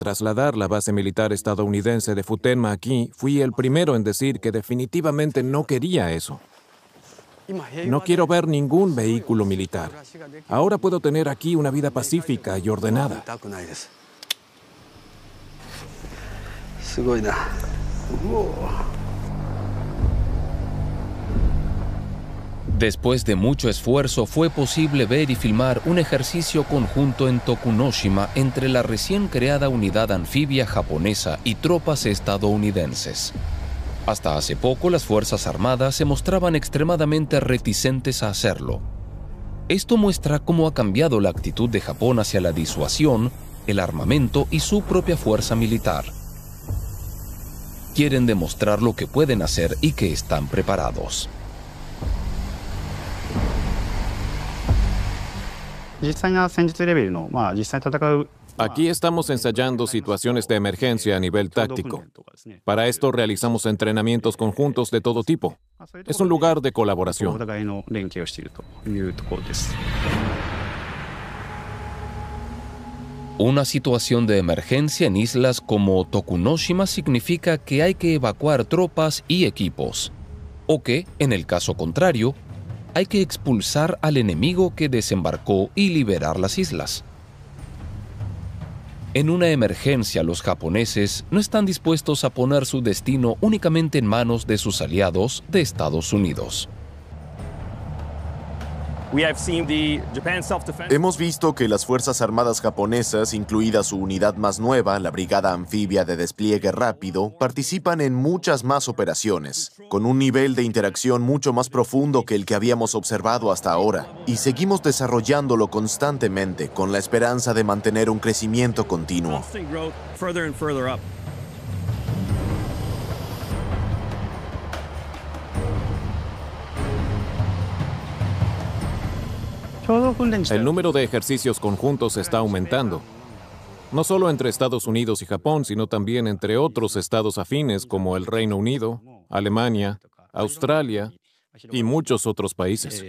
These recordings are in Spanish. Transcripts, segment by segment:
trasladar la base militar estadounidense de Futenma aquí, fui el primero en decir que definitivamente no quería eso. No quiero ver ningún vehículo militar. Ahora puedo tener aquí una vida pacífica y ordenada. Después de mucho esfuerzo, fue posible ver y filmar un ejercicio conjunto en Tokunoshima entre la recién creada unidad anfibia japonesa y tropas estadounidenses. Hasta hace poco, las Fuerzas Armadas se mostraban extremadamente reticentes a hacerlo. Esto muestra cómo ha cambiado la actitud de Japón hacia la disuasión, el armamento y su propia fuerza militar. Quieren demostrar lo que pueden hacer y que están preparados. Aquí estamos ensayando situaciones de emergencia a nivel táctico. Para esto realizamos entrenamientos conjuntos de todo tipo. Es un lugar de colaboración. Una situación de emergencia en islas como Tokunoshima significa que hay que evacuar tropas y equipos, o que, en el caso contrario, hay que expulsar al enemigo que desembarcó y liberar las islas. En una emergencia, los japoneses no están dispuestos a poner su destino únicamente en manos de sus aliados de Estados Unidos. Hemos visto que las Fuerzas Armadas japonesas, incluida su unidad más nueva, la Brigada Anfibia de Despliegue Rápido, participan en muchas más operaciones, con un nivel de interacción mucho más profundo que el que habíamos observado hasta ahora, y seguimos desarrollándolo constantemente con la esperanza de mantener un crecimiento continuo. El número de ejercicios conjuntos está aumentando. No solo entre Estados Unidos y Japón, sino también entre otros estados afines como el Reino Unido, Alemania, Australia y muchos otros países.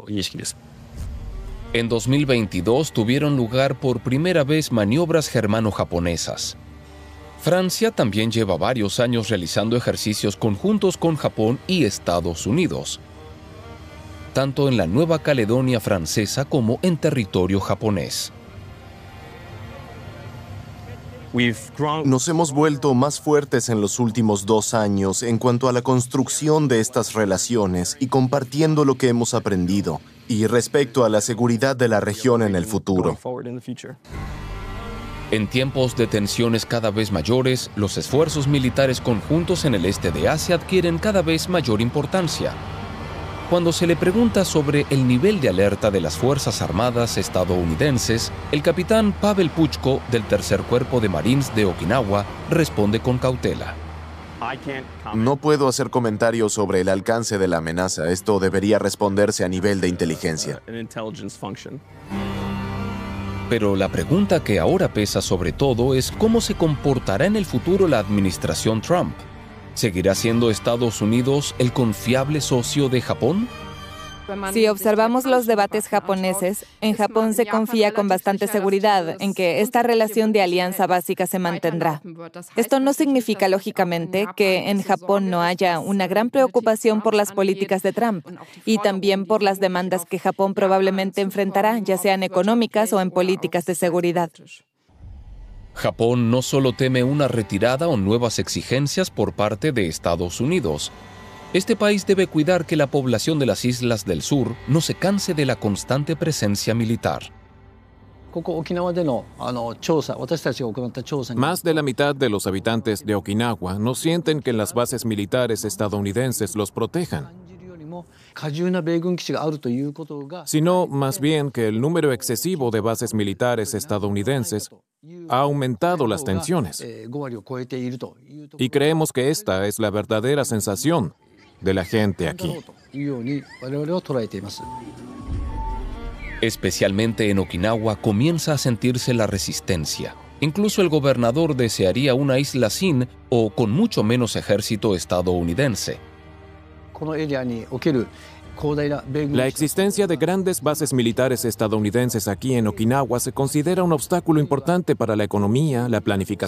En 2022 tuvieron lugar por primera vez maniobras germano-japonesas. Francia también lleva varios años realizando ejercicios conjuntos con Japón y Estados Unidos, tanto en la Nueva Caledonia francesa como en territorio japonés. Nos hemos vuelto más fuertes en los últimos 2 años en cuanto a la construcción de estas relaciones y compartiendo lo que hemos aprendido, y respecto a la seguridad de la región en el futuro. En tiempos de tensiones cada vez mayores, los esfuerzos militares conjuntos en el este de Asia adquieren cada vez mayor importancia. Cuando se le pregunta sobre el nivel de alerta de las Fuerzas Armadas estadounidenses, el capitán Pavel Puchko, del Tercer Cuerpo de Marines de Okinawa, responde con cautela. No puedo hacer comentarios sobre el alcance de la amenaza. Esto debería responderse a nivel de inteligencia. Pero la pregunta que ahora pesa sobre todo es cómo se comportará en el futuro la administración Trump. ¿Seguirá siendo Estados Unidos el confiable socio de Japón? Si observamos los debates japoneses, en Japón se confía con bastante seguridad en que esta relación de alianza básica se mantendrá. Esto no significa, lógicamente, que en Japón no haya una gran preocupación por las políticas de Trump y también por las demandas que Japón probablemente enfrentará, ya sean económicas o en políticas de seguridad. Japón no solo teme una retirada o nuevas exigencias por parte de Estados Unidos. Este país debe cuidar que la población de las islas del sur no se canse de la constante presencia militar. Más de la mitad de los habitantes de Okinawa no sienten que las bases militares estadounidenses los protejan, sino más bien que el número excesivo de bases militares estadounidenses ha aumentado las tensiones. Y creemos que esta es la verdadera sensación de la gente aquí. Especialmente en Okinawa comienza a sentirse la resistencia. Incluso el gobernador desearía una isla sin o con mucho menos ejército estadounidense. La existencia de grandes bases militares estadounidenses aquí en Okinawa se considera un obstáculo importante para la economía, la planificación